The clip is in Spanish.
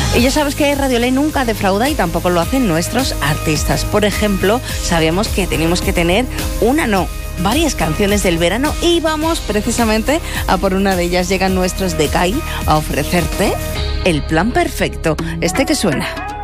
Y ya sabes que Radio Ley nunca defrauda y tampoco lo hacen nuestros artistas. Por ejemplo, sabíamos que teníamos que tener varias canciones del verano y vamos precisamente a por una de ellas. Llegan nuestros de CAI a ofrecerte el plan perfecto, este que suena.